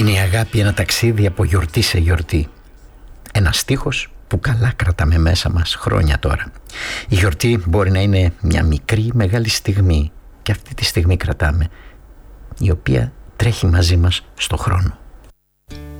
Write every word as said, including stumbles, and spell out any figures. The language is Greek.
Είναι η αγάπη ένα ταξίδι από γιορτή σε γιορτή. Ένας στίχος που καλά κρατάμε μέσα μας χρόνια τώρα. Η γιορτή μπορεί να είναι μια μικρή μεγάλη στιγμή, και αυτή τη στιγμή κρατάμε, η οποία τρέχει μαζί μας στο χρόνο.